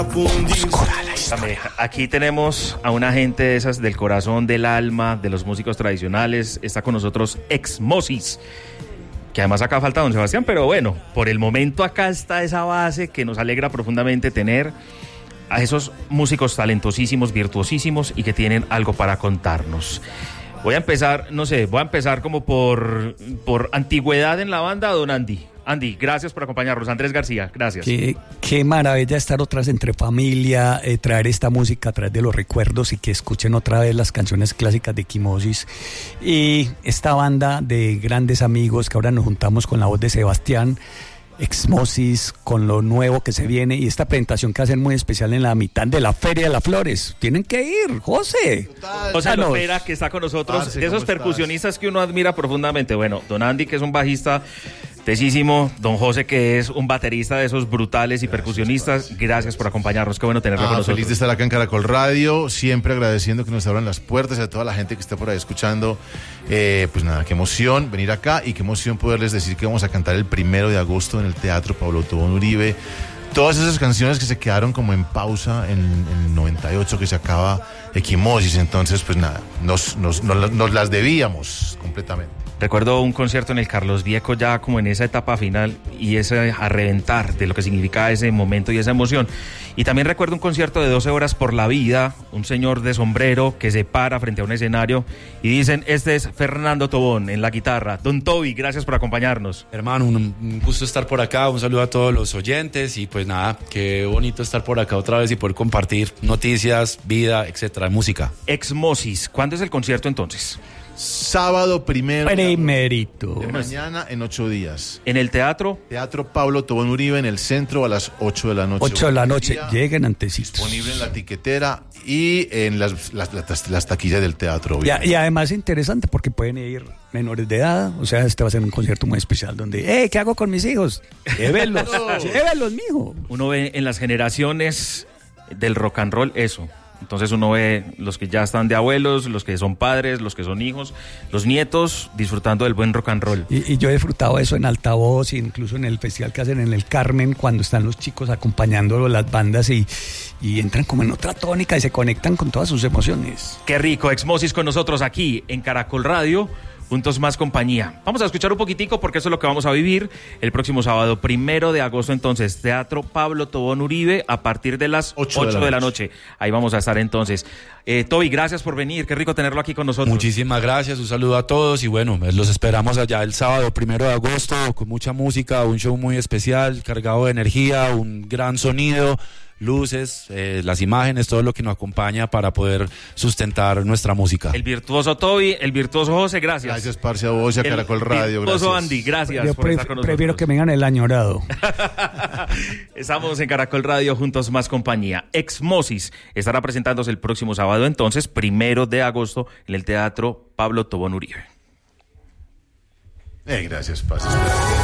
Aquí tenemos a una gente de esas del corazón, del alma, de los músicos tradicionales. Está con nosotros Exmosis, que además acá falta don Sebastián, pero bueno, por el momento acá está esa base que nos alegra profundamente tener a esos músicos talentosísimos, virtuosísimos y que tienen algo para contarnos. Voy a empezar, como por antigüedad en la banda, don Andy. Andy, gracias por acompañarnos. Andrés García, gracias. Qué maravilla estar otra vez entre familia, traer esta música a través de los recuerdos y que escuchen otra vez las canciones clásicas de Exmosis. Y esta banda de grandes amigos que ahora nos juntamos con la voz de Sebastián, Exmosis, con lo nuevo que se viene y esta presentación que hacen muy especial en la mitad de la Feria de las Flores. Tienen que ir, José. José Lopera, que está con nosotros, Parce, de esos percusionistas que uno admira profundamente. Bueno, don Andy, que es un bajista tesísimo, don José, que es un baterista de esos brutales y percusionistas. Gracias por acompañarnos, qué bueno tenerlo con nosotros. Feliz de estar acá en Caracol Radio, siempre agradeciendo que nos abran las puertas a toda la gente que está por ahí escuchando. Pues nada, qué emoción venir acá y qué emoción poderles decir que vamos a cantar el 1 de agosto en el Teatro Pablo Tobón Uribe. Todas esas canciones que se quedaron como en pausa en el 98 que se acaba Exmosis, entonces pues nada, nos las debíamos completamente. Recuerdo un concierto en el Carlos Vieco ya como en esa etapa final y ese a reventar de lo que significaba ese momento y esa emoción. Y también recuerdo un concierto de 12 horas por la vida, un señor de sombrero que se para frente a un escenario y dicen, este es Fernando Tobón en la guitarra. Don Toby, gracias por acompañarnos. Hermano, un gusto estar por acá, un saludo a todos los oyentes y pues nada, qué bonito estar por acá otra vez y poder compartir noticias, vida, etcétera, música. Exmosis, ¿cuándo es el concierto entonces? Sábado 1 Primerito. de mañana en 8 días. ¿En el teatro? Teatro Pablo Tobón Uribe en el centro a las 8 de la noche. 8 de la noche, lleguen antecitos. Disponible en la tiquetera y en las taquillas del teatro. Y además interesante porque pueden ir menores de edad, o sea, este va a ser un concierto muy especial donde, ¿qué hago con mis hijos? Llévenlos, llévenlos, mijo. Uno ve en las generaciones del rock and roll eso. Entonces uno ve los que ya están de abuelos, los que son padres, los que son hijos, los nietos disfrutando del buen rock and roll. Y yo he disfrutado eso en altavoz, incluso en el festival que hacen en el Carmen, cuando están los chicos acompañándolo, las bandas y entran como en otra tónica y se conectan con todas sus emociones. Qué rico, Exmosis con nosotros aquí en Caracol Radio. Juntos más compañía. Vamos a escuchar un poquitico porque eso es lo que vamos a vivir el próximo sábado 1 de agosto entonces, Teatro Pablo Tobón Uribe a partir de las 8 de la noche. Ahí vamos a estar entonces. Toby, gracias por venir, qué rico tenerlo aquí con nosotros. Muchísimas gracias, un saludo a todos y bueno, los esperamos allá el sábado 1 de agosto con mucha música, un show muy especial, cargado de energía, un gran sonido, luces, las imágenes, todo lo que nos acompaña para poder sustentar nuestra música. El virtuoso Toby, el virtuoso José, gracias. Gracias, parce, a vos y a Caracol Radio, el virtuoso gracias. Andy, gracias Yo por estar con nosotros. Prefiero que vengan el añorado. Estamos en Caracol Radio, juntos más compañía. Exmosis estará presentándose el próximo sábado entonces, 1 de agosto, en el Teatro Pablo Tobón Uribe. Gracias, parce.